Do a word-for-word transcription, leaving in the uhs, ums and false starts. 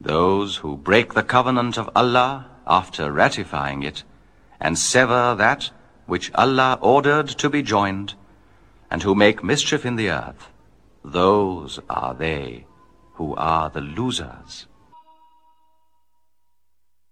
Those who break the covenant of Allah after ratifying it, and sever that which Allah ordered to be joined, and who make mischief in the earth, those are they who are the losers.